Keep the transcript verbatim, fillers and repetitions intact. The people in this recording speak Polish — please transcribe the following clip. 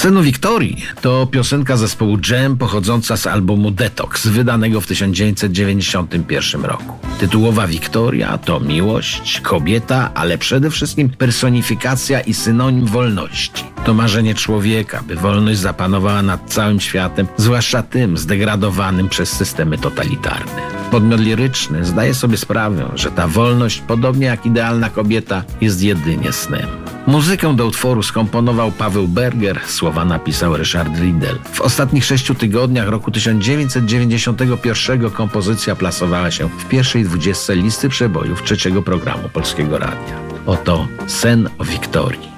Sen o Wiktorii to piosenka zespołu Dżem pochodząca z albumu Detox, wydanego w tysiąc dziewięćset dziewięćdziesiątym pierwszym roku. Tytułowa Wiktoria to miłość, kobieta, ale przede wszystkim personifikacja i synonim wolności. To marzenie człowieka, by wolność zapanowała nad całym światem, zwłaszcza tym zdegradowanym przez systemy totalitarne. Podmiot liryczny zdaje sobie sprawę, że ta wolność, podobnie jak idealna kobieta, jest jedynie snem. Muzykę do utworu skomponował Paweł Berger, słowa napisał Ryszard Riedel. W ostatnich sześciu tygodniach roku tysiąc dziewięćset dziewięćdziesiątego pierwszego kompozycja plasowała się w pierwszej dwudziestce listy przebojów trzeciego programu Polskiego Radia. Oto Sen o Wiktorii.